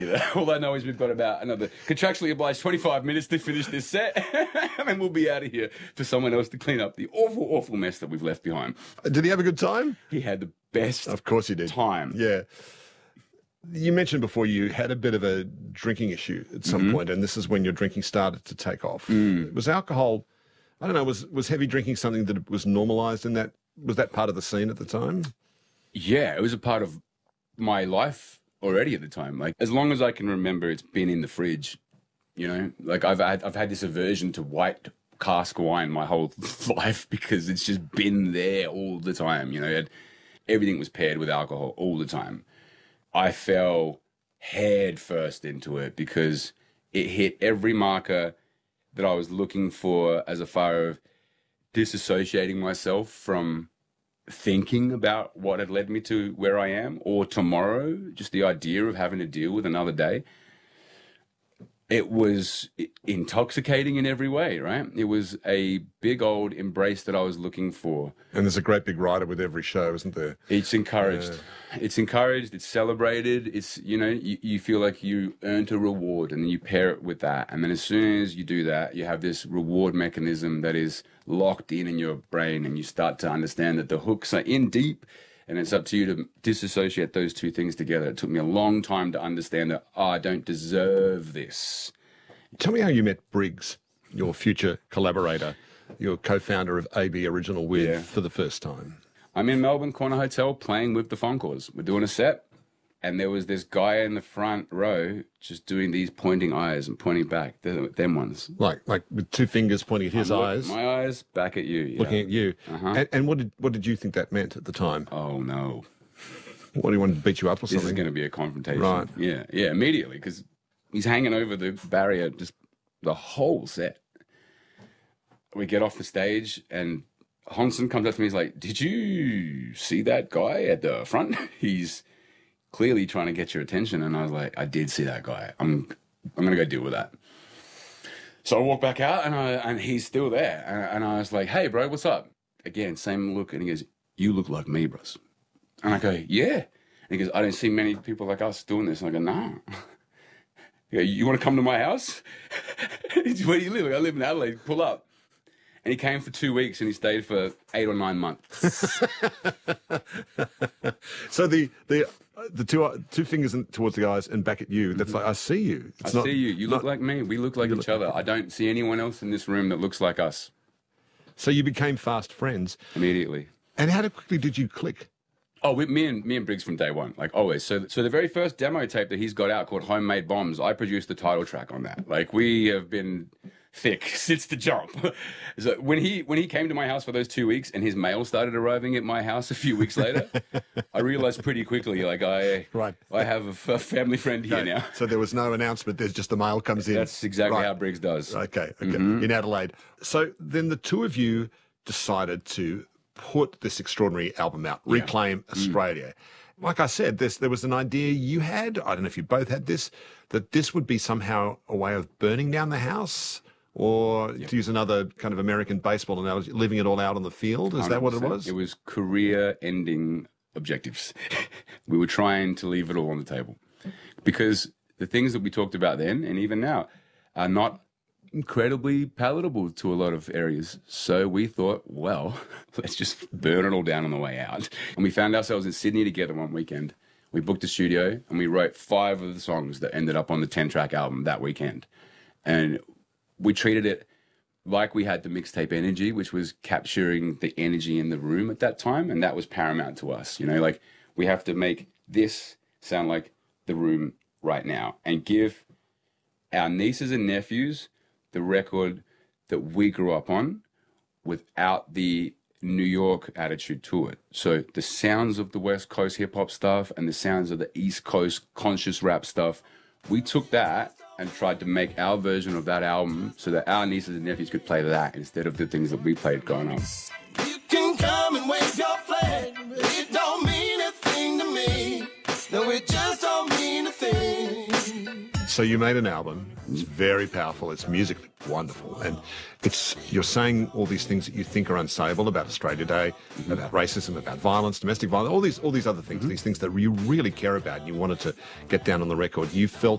All I know is we've got about another contractually obliged 25 minutes to finish this set, and then we'll be out of here for someone else to clean up the awful, awful mess that we've left behind. Did he have a good time? He had the best Of course he did. time. Yeah. You mentioned before you had a bit of a drinking issue at some point, and this is when your drinking started to take off. Was alcohol, I don't know, was heavy drinking something that was normalised in that? Was that part of the scene at the time? Yeah, it was a part of my life already at the time. Like, as long as I can remember, it's been in the fridge, you know? Like, I've had this aversion to white cask wine my whole life because it's just been there all the time, you know? Everything was paired with alcohol all the time. I fell head first into it because it hit every marker that I was looking for as a far of disassociating myself from thinking about what had led me to where I am or tomorrow, just the idea of having to deal with another day. It was intoxicating in every way, right? It was a big old embrace that I was looking for. And there's a great big rider with every show, isn't there? It's encouraged. It's encouraged. It's celebrated. It's, you know, you feel like you earned a reward and then you pair it with that. And then as soon as you do that, you have this reward mechanism that is locked in your brain and you start to understand that the hooks are in deep and it's up to you to disassociate those two things together. It took me a long time to understand that, I don't deserve this. Tell me how you met Briggs, your future collaborator, your co-founder of AB Original with for the first time. I'm in Melbourne Corner Hotel playing with the Foncores. We're doing a set, and there was this guy in the front row just doing these pointing eyes and pointing back, them ones. Like with two fingers pointing at his eyes? My eyes back at you. Yeah. Looking at you. And what did you think that meant at the time? Oh, no. What, do you want to beat you up or something? This is going to be a confrontation. Right. Yeah, immediately, because he's hanging over the barrier just the whole set. We get off the stage, and Hansen comes up to me. He's like, "Did you see that guy at the front? He's clearly trying to get your attention." And I was like, "I did see that guy. I'm gonna go deal with that." So I walk back out, and he's still there. And I was like, "Hey, bro, what's up?" Again, same look, and he goes, "You look like me, bros." And I go, "Yeah." And he goes, "I don't see many people like us doing this." And I go, "No." He goes, "You want to come to my house?" Where do you live? Like, I live in Adelaide. Pull up. And he came for 2 weeks and he stayed for 8 or 9 months. So the two fingers towards the eyes and back at you, that's like, I see you. I see you. You look like me. We look like each other. I don't see anyone else in this room that looks like us. So you became fast friends. Immediately. And how quickly did you click? Oh, me and Briggs from day one, like always. So the very first demo tape that he's got out called Homemade Bombs, I produced the title track on that. Like, we have been thick since the jump. So when he came to my house for those 2 weeks and his mail started arriving at my house a few weeks later, I realized pretty quickly, like, I have a family friend here now. So there was no announcement, there's just the mail comes in. That's exactly how Briggs does. Okay. In Adelaide. So then the two of you decided to put this extraordinary album out, Reclaim Australia. Like I said, there was an idea you had, I don't know if you both had this, that this would be somehow a way of burning down the house, or to use another kind of American baseball analogy, leaving it all out on the field. Is 100%. That what it was? It was career-ending objectives. We were trying to leave it all on the table. Because the things that we talked about then, and even now, are not incredibly palatable to a lot of areas. So we thought, well, let's just burn it all down on the way out. And we found ourselves in Sydney together one weekend. We booked a studio and we wrote 5 of the songs that ended up on the 10-track album that weekend. And we treated it like we had the mixtape energy, which was capturing the energy in the room at that time. And that was paramount to us. You know, like, we have to make this sound like the room right now and give our nieces and nephews the record that we grew up on without the New York attitude to it. So the sounds of the West Coast hip-hop stuff and the sounds of the East Coast conscious rap stuff, we took that and tried to make our version of that album so that our nieces and nephews could play that instead of the things that we played growing up. You can come and wave your flag, but it don't mean a thing to me. No, it just don't mean a thing. So you made an album. It's very powerful. It's musically Wonderful. And you're saying all these things that you think are unsayable about Australia Day, about racism, about violence, domestic violence, all these other things, these things that you really care about and you wanted to get down on the record. You felt